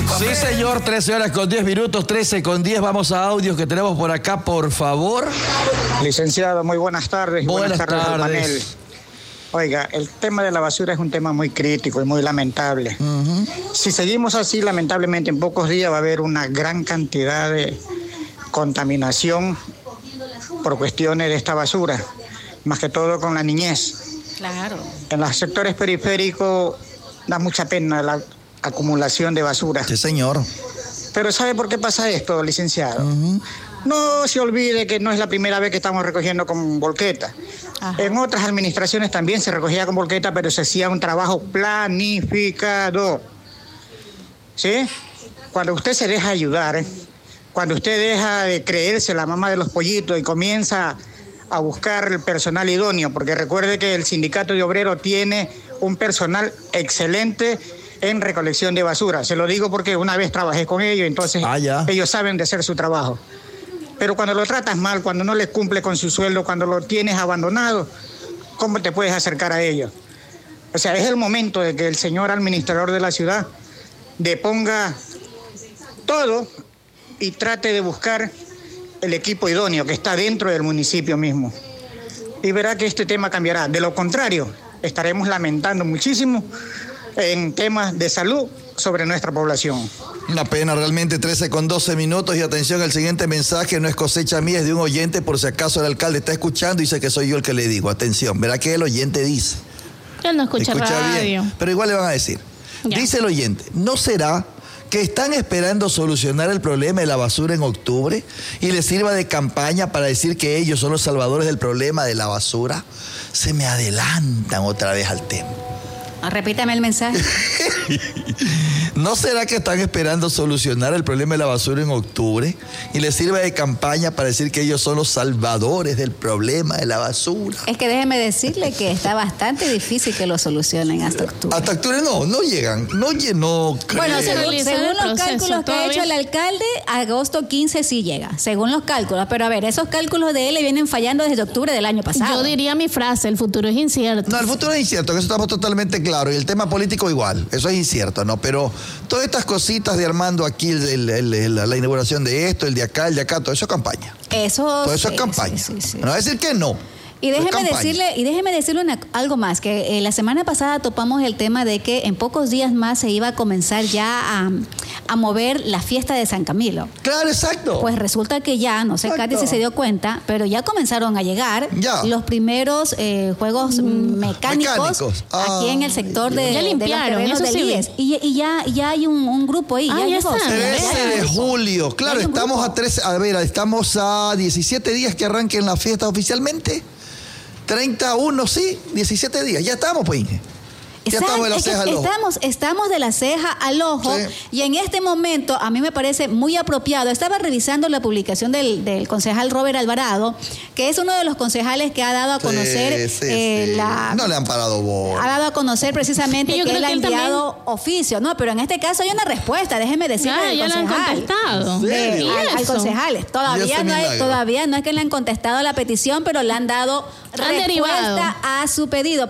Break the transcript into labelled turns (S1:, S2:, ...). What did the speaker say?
S1: Sí, señor, 13 horas con 10 minutos, 13 con 10. Vamos a audios que tenemos por acá, por favor.
S2: Licenciado, muy buenas tardes.
S1: Buenas tardes.
S2: Al panel. Oiga, el tema de la basura es un tema muy crítico y muy lamentable. Si seguimos así, lamentablemente, en pocos días va a haber una gran cantidad de contaminación por cuestiones de esta basura, más que todo con la niñez.
S3: Claro.
S2: En los sectores periféricos da mucha pena la acumulación de basura.
S1: Sí, señor.
S2: Pero ¿sabe por qué pasa esto, licenciado? No se olvide que no es la primera vez que estamos recogiendo con volqueta. Ajá. En otras administraciones también se recogía con volqueta, pero se hacía un trabajo planificado. ¿Sí? Cuando usted se deja ayudar, cuando usted deja de creerse la mamá de los pollitos y comienza a buscar el personal idóneo, porque recuerde que el sindicato de obreros tiene un personal excelente en recolección de basura. Se lo digo porque una vez trabajé con ellos, entonces ellos saben de hacer su trabajo. Pero cuando lo tratas mal, cuando no les cumple con su sueldo, cuando lo tienes abandonado, ¿cómo te puedes acercar a ellos? O sea, es el momento de que el señor administrador de la ciudad deponga todo y trate de buscar el equipo idóneo que está dentro del municipio mismo. Y verá que este tema cambiará. De lo contrario, estaremos lamentando muchísimo en temas de salud sobre nuestra población.
S1: Una pena realmente, 13 con 12 minutos y atención, el siguiente mensaje no es cosecha mía, es de un oyente, por si acaso el alcalde está escuchando y dice que soy yo el que le digo. Atención, verá que el oyente dice.
S3: Él no escucha radio.
S1: Bien, pero igual le van a decir. Ya. Dice el oyente, ¿no será que están esperando solucionar el problema de la basura en octubre y les sirva de campaña para decir que ellos son los salvadores del problema de la basura? Se me adelantan otra vez al tema.
S3: Repítame el mensaje.
S1: ¿No será que están esperando solucionar el problema de la basura en octubre y les sirve de campaña para decir que ellos son los salvadores del problema de la basura?
S3: Es que déjeme decirle que está bastante difícil que lo solucionen hasta octubre.
S1: Hasta octubre no llegan, no creo.
S3: Bueno, según los cálculos que ha hecho el alcalde, agosto 15 sí llega, según los cálculos. Pero a ver, esos cálculos de él le vienen fallando desde octubre del año pasado.
S4: Yo diría mi frase, el futuro es incierto.
S1: No, el futuro es incierto, que eso estamos totalmente claros. Y el tema político igual, eso es incierto, ¿no? Pero todas estas cositas de Armando aquí, la inauguración de esto, el de acá, todo eso es campaña. Todo eso es campaña. Sí. No va a decir que no.
S3: Y déjeme decirle algo más, que la semana pasada topamos el tema de que en pocos días más se iba a comenzar ya a mover la fiesta de San Camilo.
S1: Claro, exacto.
S3: Pues resulta que ya, no sé, Katy si se dio cuenta, pero ya comenzaron a llegar los primeros juegos mecánicos aquí en el sector de los terrenos del IES. Y ya hay un grupo ahí.
S1: Ya está. 13 de julio. Claro, estamos a 17 días que arranquen la fiesta oficialmente. 31, sí, 17 días. Ya estamos, pues, Inge. Ya estamos de la ceja al ojo.
S3: Estamos de la ceja al ojo, sí. Y en este momento a mí me parece muy apropiado. Estaba revisando la publicación del concejal Robert Alvarado, que es uno de los concejales que ha dado a conocer
S1: no le han parado bola.
S3: Ha dado a conocer precisamente que él ha enviado oficio, ¿no? Pero en este caso hay una respuesta, déjeme decirle
S4: ya le han contestado.
S3: Al concejal. Todavía no es que le han contestado la petición, pero le han dado respuesta a su pedido.